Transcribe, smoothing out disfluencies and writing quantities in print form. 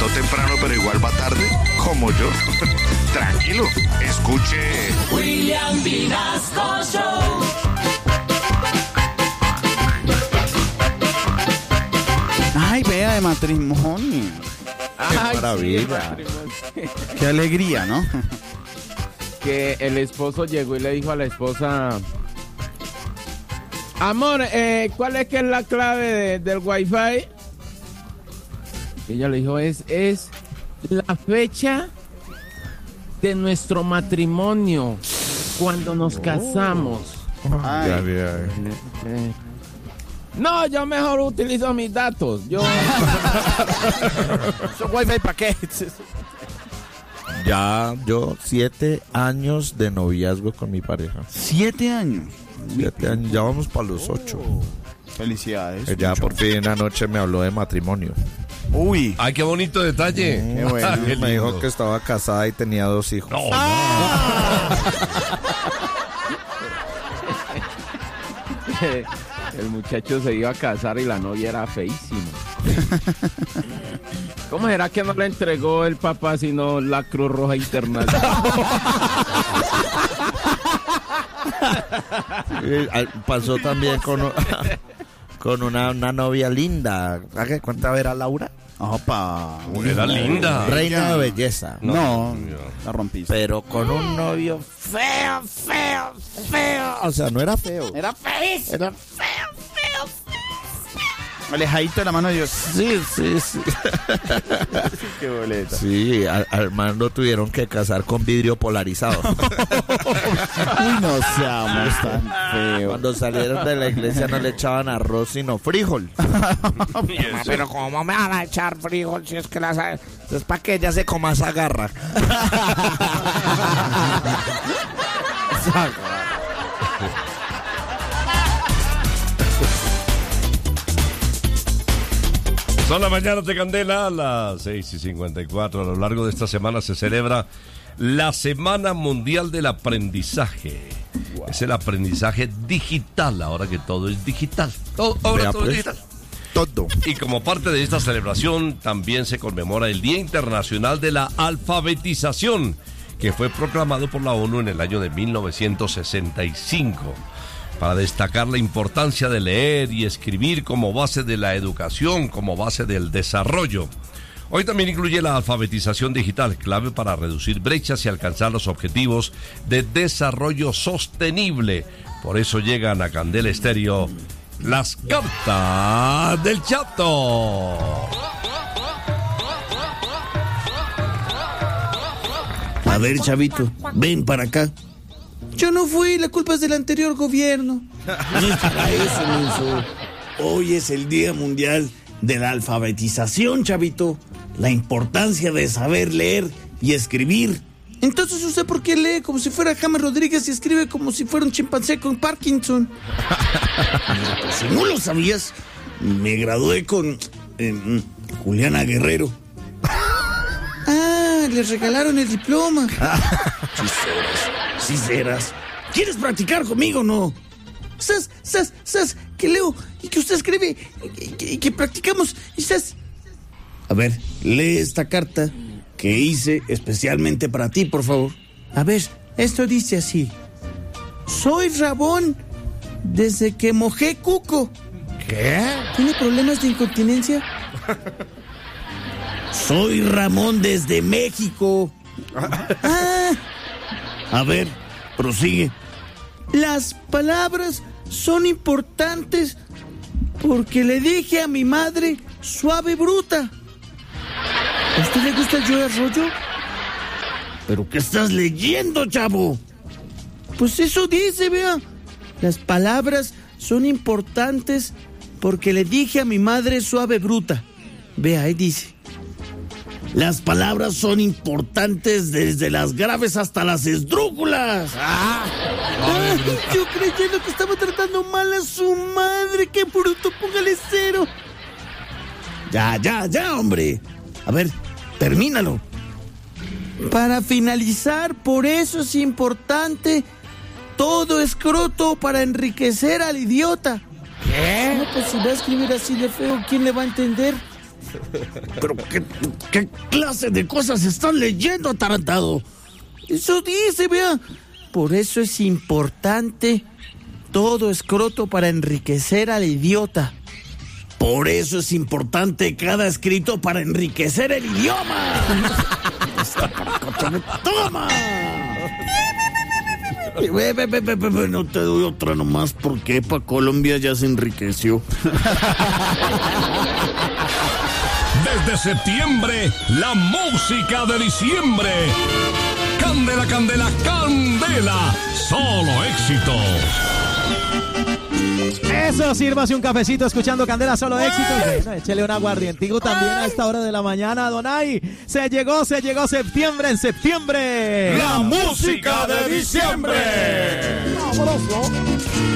levantó temprano pero igual va tarde, como yo. Tranquilo, escuche William Vinasco Show. Ay, vea, de matrimonio. Qué Ay, maravilla. sí, qué alegría, ¿no? Que el esposo llegó y le dijo a la esposa: amor, ¿cuál es que es la clave del Wi-Fi? Y ella le dijo, es la fecha de nuestro matrimonio, cuando nos casamos. Ay. No, yo mejor utilizo mis datos. Yo Wi-Fi, ¿para qué? Ya, yo 7 años de noviazgo con mi pareja. 7 años. 7 años, ya vamos para los 8. Felicidades. Ella mucho. por fin anoche me habló de matrimonio. Uy, Ay, qué bonito detalle. qué bueno. Qué Me lindo. dijo que estaba casada y tenía 2 hijos. No, el muchacho se iba a casar y la novia era feísima. ¿Cómo será que no le entregó el papá sino la Cruz Roja Internacional? Pasó también con una novia linda. ¿A qué cuenta era Laura? Opa. era linda. Reina de belleza. No, la rompiste. Pero con un novio feo. O sea, no era feo. Era feísimo. Era feo. Alejadito de la mano de Dios. Sí. Qué boleta. Sí, al Armando tuvieron que casar con vidrio polarizado. Uy, no seamos tan feos. Cuando salieron de la iglesia no le echaban arroz sino frijol. Pero ¿cómo me van a echar frijol si es que las... Es para que ella se coma esa garra. Son las mañanas de Candela, a las 6:54. A lo largo de esta semana se celebra la Semana Mundial del Aprendizaje. Wow. Es el aprendizaje digital, ahora que todo es digital. Ahora todo es digital. Todo. Y como parte de esta celebración también se conmemora el Día Internacional de la Alfabetización, que fue proclamado por la ONU en el año de 1965. Para destacar la importancia de leer y escribir como base de la educación, como base del desarrollo. Hoy también incluye la alfabetización digital, clave para reducir brechas y alcanzar los objetivos de desarrollo sostenible. Por eso llegan a Candela Estéreo las cartas del Chato. A ver, chavito, ven para acá. Yo no fui, la culpa es del anterior gobierno. No es para eso, menso. Hoy es el Día Mundial de la Alfabetización, chavito. La importancia de saber leer y escribir. Entonces, ¿usted por qué lee como si fuera James Rodríguez y escribe como si fuera un chimpancé con Parkinson? Si no lo sabías, me gradué con Juliana Guerrero. Ah, les regalaron el diploma. Sinceras. ¿Quieres practicar conmigo o no? Sas, que leo y que usted escribe y que practicamos y sas. A ver, lee esta carta que hice especialmente para ti, por favor. A ver, esto dice así. Soy Rabón desde que mojé cuco. ¿Qué? ¿Tiene problemas de incontinencia? Soy Ramón desde México. A ver, prosigue. Las palabras son importantes porque le dije a mi madre suave bruta. ¿A usted le gusta el Joe Arroyo? ¿Pero qué estás leyendo, chavo? Pues eso dice, vea. Las palabras son importantes porque le dije a mi madre suave bruta. Vea, ahí dice. Las palabras son importantes desde las graves hasta las esdrújulas. Yo creyendo que estaba tratando mal a su madre. ¡Qué bruto! Póngale 0. Ya, hombre. A ver, termínalo. Para finalizar, por eso es importante todo escroto para enriquecer al idiota. ¿Qué? No, pues si va a escribir así de feo, ¿quién le va a entender? Pero ¿qué clase de cosas están leyendo, atarantado? Eso dice, vea. Por eso es importante todo escroto para enriquecer al idiota. Por eso es importante cada escrito para enriquecer el idioma. ¡Toma! No te doy otra nomás porque para Colombia ya se enriqueció. Desde septiembre, la música de diciembre. Candela, candela, candela. Solo éxitos. Eso, sírvase un cafecito escuchando Candela, solo éxitos. Bueno, échele un aguardientico también a esta hora de la mañana, Donay. Se llegó septiembre en septiembre. La música de diciembre. ¡Vámonos!